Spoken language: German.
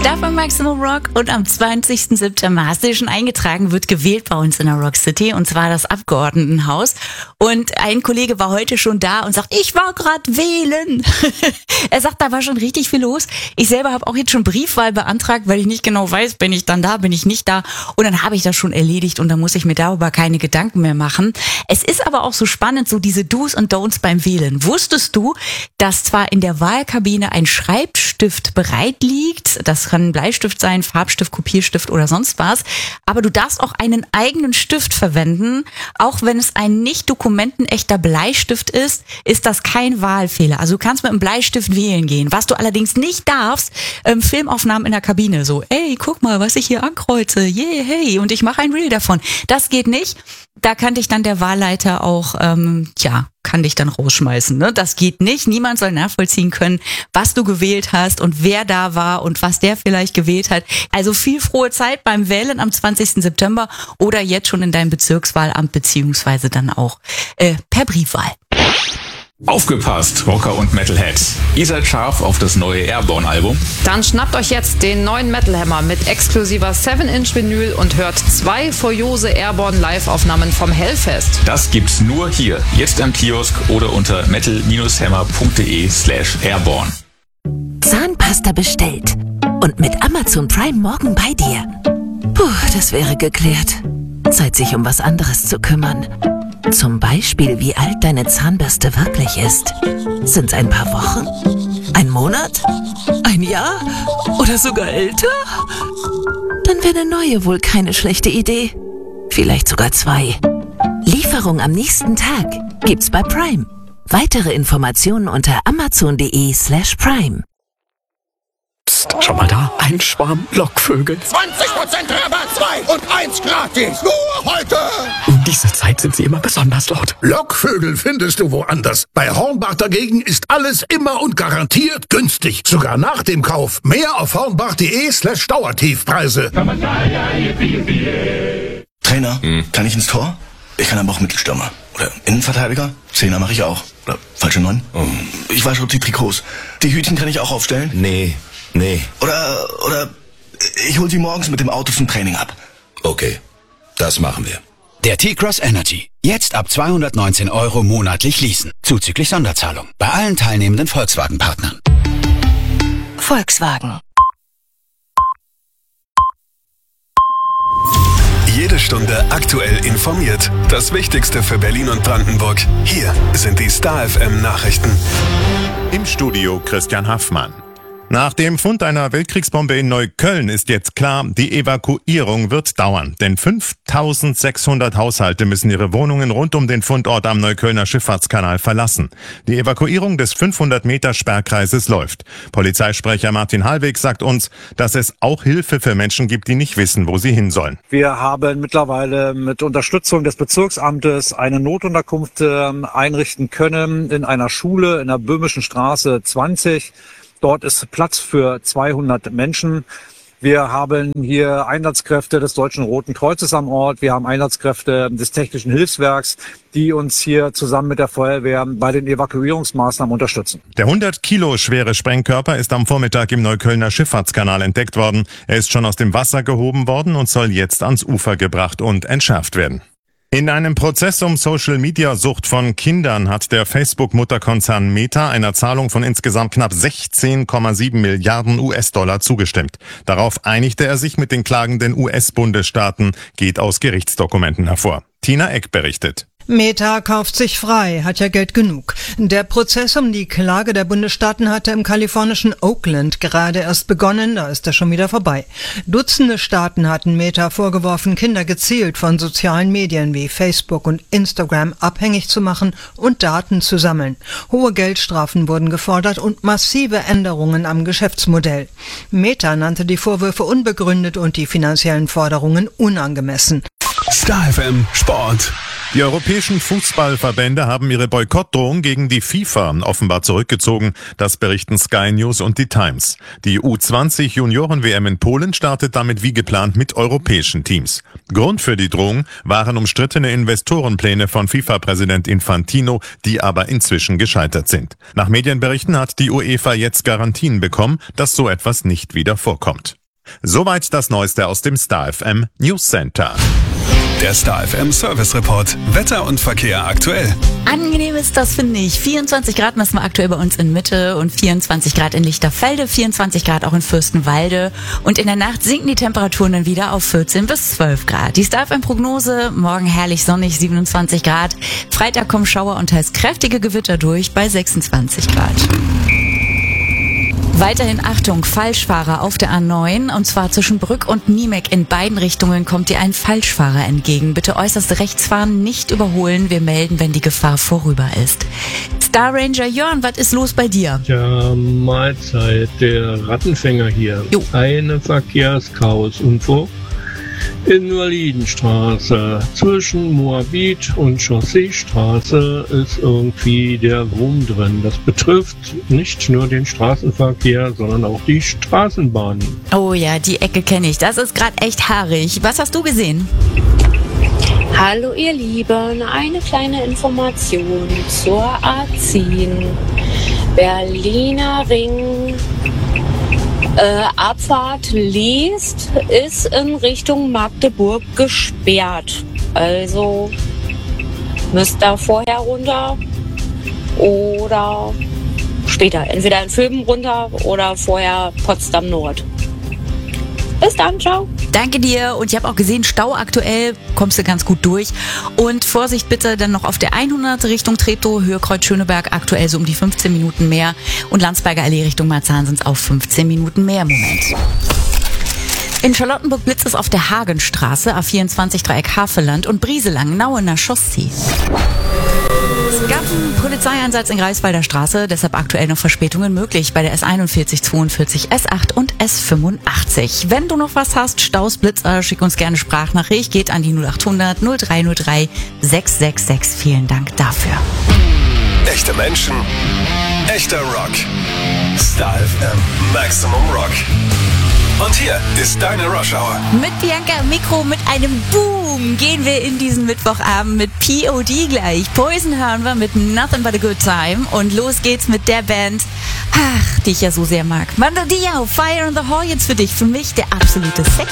Stuff am Maximum Rock und am 20. September, hast du dir schon eingetragen, wird gewählt bei uns in der Rock City, und zwar das Abgeordnetenhaus. Und ein Kollege war heute schon da und sagt, ich war gerade wählen. Er sagt, da war schon richtig viel los. Ich selber habe auch jetzt schon Briefwahl beantragt, weil ich nicht genau weiß, bin ich dann da, bin ich nicht da. Und dann habe ich das schon erledigt und dann muss ich mir darüber keine Gedanken mehr machen. Es ist aber auch so spannend, so diese Do's und Don'ts beim Wählen. Wusstest du, dass zwar in der Wahlkabine ein Schreibstift bereit liegt, das kann ein Bleistift sein, Farbstift, Kopierstift oder sonst was, aber du darfst auch einen eigenen Stift verwenden, auch wenn es ein nicht dokumentenechter Bleistift ist das kein Wahlfehler. Also du kannst mit einem Bleistift wählen gehen. Was du allerdings nicht darfst, Filmaufnahmen in der Kabine, so, ey, guck mal, was ich hier ankreuze, yeah, hey, und ich mache ein Reel davon. Das geht nicht. Da kann dich dann der Wahlleiter auch, kann dich dann rausschmeißen. Ne? Das geht nicht. Niemand soll nachvollziehen können, was du gewählt hast und wer da war und was der vielleicht gewählt hat. Also viel frohe Zeit beim Wählen am 20. September oder jetzt schon in deinem Bezirkswahlamt beziehungsweise dann auch per Briefwahl. Aufgepasst, Rocker und Metalheads. Ihr seid scharf auf das neue Airborne-Album? Dann schnappt euch jetzt den neuen Metal Hammer mit exklusiver 7-Inch-Vinyl und hört 2 furiose Airborne Live-Aufnahmen vom Hellfest. Das gibt's nur hier, jetzt am Kiosk oder unter metal-hammer.de/airborne. Zahnpasta bestellt und mit Amazon Prime morgen bei dir. Puh, das wäre geklärt. Zeit, sich um was anderes zu kümmern. Zum Beispiel, wie alt deine Zahnbürste wirklich ist. Sind's ein paar Wochen? Ein Monat? Ein Jahr? Oder sogar älter? Dann wäre eine neue wohl keine schlechte Idee. Vielleicht sogar 2. Lieferung am nächsten Tag gibt's bei Prime. Weitere Informationen unter amazon.de/prime. Psst, schau mal da, ein Schwarm Lockvögel. 20% Rabatt, 2 und 1 gratis. Nur heute. Um diese Zeit sind sie immer besonders laut. Lockvögel findest du woanders. Bei Hornbach dagegen ist alles immer und garantiert günstig. Sogar nach dem Kauf. Mehr auf hornbach.de/Dauertiefpreise. Trainer, kann ich ins Tor? Ich kann aber auch Mittelstürmer. Oder Innenverteidiger? Zehner mache ich auch. Oder falsche 9? Ich wasche die Trikots. Die Hütchen kann ich auch aufstellen? Nee. Oder ich hol sie morgens mit dem Auto zum Training ab. Okay, das machen wir. Der T-Cross Energy. Jetzt ab 219 € monatlich leasen. Zuzüglich Sonderzahlung. Bei allen teilnehmenden Volkswagen-Partnern. Volkswagen. Jede Stunde aktuell informiert. Das Wichtigste für Berlin und Brandenburg. Hier sind die Star FM Nachrichten. Im Studio Christian Haffmann. Nach dem Fund einer Weltkriegsbombe in Neukölln ist jetzt klar, die Evakuierung wird dauern. Denn 5.600 Haushalte müssen ihre Wohnungen rund um den Fundort am Neuköllner Schifffahrtskanal verlassen. Die Evakuierung des 500-Meter-Sperrkreises läuft. Polizeisprecher Martin Hallweg sagt uns, dass es auch Hilfe für Menschen gibt, die nicht wissen, wo sie hin sollen. Wir haben mittlerweile mit Unterstützung des Bezirksamtes eine Notunterkunft einrichten können in einer Schule in der Böhmischen Straße 20. Dort ist Platz für 200 Menschen. Wir haben hier Einsatzkräfte des Deutschen Roten Kreuzes am Ort. Wir haben Einsatzkräfte des Technischen Hilfswerks, die uns hier zusammen mit der Feuerwehr bei den Evakuierungsmaßnahmen unterstützen. Der 100 Kilo schwere Sprengkörper ist am Vormittag im Neuköllner Schifffahrtskanal entdeckt worden. Er ist schon aus dem Wasser gehoben worden und soll jetzt ans Ufer gebracht und entschärft werden. In einem Prozess um Social-Media-Sucht von Kindern hat der Facebook-Mutterkonzern Meta einer Zahlung von insgesamt knapp 16,7 Milliarden US-Dollar zugestimmt. Darauf einigte er sich mit den klagenden US-Bundesstaaten, geht aus Gerichtsdokumenten hervor. Tina Eck berichtet. Meta kauft sich frei, hat ja Geld genug. Der Prozess um die Klage der Bundesstaaten hatte im kalifornischen Oakland gerade erst begonnen, da ist er schon wieder vorbei. Dutzende Staaten hatten Meta vorgeworfen, Kinder gezielt von sozialen Medien wie Facebook und Instagram abhängig zu machen und Daten zu sammeln. Hohe Geldstrafen wurden gefordert und massive Änderungen am Geschäftsmodell. Meta nannte die Vorwürfe unbegründet und die finanziellen Forderungen unangemessen. Star FM Sport. Die europäischen Fußballverbände haben ihre Boykottdrohung gegen die FIFA offenbar zurückgezogen. Das berichten Sky News und die Times. Die U20-Junioren-WM in Polen startet damit wie geplant mit europäischen Teams. Grund für die Drohung waren umstrittene Investorenpläne von FIFA-Präsident Infantino, die aber inzwischen gescheitert sind. Nach Medienberichten hat die UEFA jetzt Garantien bekommen, dass so etwas nicht wieder vorkommt. Soweit das Neueste aus dem Star FM News Center. Der Star FM Service Report. Wetter und Verkehr aktuell. Angenehm ist das, finde ich. 24 Grad messen wir aktuell bei uns in Mitte und 24 Grad in Lichterfelde, 24 Grad auch in Fürstenwalde. Und in der Nacht sinken die Temperaturen dann wieder auf 14 bis 12 Grad. Die Star FM Prognose, morgen herrlich sonnig, 27 Grad. Freitag kommen Schauer und teils kräftige Gewitter durch bei 26 Grad. Weiterhin Achtung, Falschfahrer auf der A9, und zwar zwischen Brück und Niemek. In beiden Richtungen kommt dir ein Falschfahrer entgegen. Bitte äußerst rechts fahren, nicht überholen. Wir melden, wenn die Gefahr vorüber ist. Star Ranger Jörn, was ist los bei dir? Ja, Mahlzeit, der Rattenfänger hier. Jo. Eine Verkehrschaos-Info. Invalidenstraße zwischen Moabit und Chausseestraße ist irgendwie der Wurm drin. Das betrifft nicht nur den Straßenverkehr, sondern auch die Straßenbahnen. Oh ja, die Ecke kenne ich. Das ist gerade echt haarig. Was hast du gesehen? Hallo ihr Lieben, eine kleine Information zur A10. Berliner Ring. Abfahrt Liest ist in Richtung Magdeburg gesperrt. Also müsst ihr vorher runter oder später. Entweder in Vöben runter oder vorher Potsdam Nord. Bis dann, ciao. Danke dir. Und ich habe auch gesehen, Stau aktuell, kommst du ganz gut durch. Und Vorsicht bitte dann noch auf der 100 Richtung Treptow, Höhe Kreuz-Schöneberg, aktuell so um die 15 Minuten mehr. Und Landsberger Allee Richtung Marzahn sind es auch 15 Minuten mehr im Moment. In Charlottenburg blitzt es auf der Hagenstraße, A24 Dreieck Havelland und Brieselang, Nauener Chaussee. Es gab einen Polizeieinsatz in Greifswalder Straße, deshalb aktuell noch Verspätungen möglich bei der S41, 42, S8 und S85. Wenn du noch was hast, Staus, Blitzer, schick uns gerne Sprachnachricht, geht an die 0800 0303 666. Vielen Dank dafür. Echte Menschen, echter Rock. Star FM Maximum Rock. Und hier ist deine Rush Hour. Mit Bianca im Mikro, mit einem Boom gehen wir in diesen Mittwochabend mit POD gleich. Poison hören wir mit Nothing But a Good Time. Und los geht's mit der Band, die ich ja so sehr mag. Mando Diao, Fire in the Hall jetzt für dich. Für mich der absolute Sex.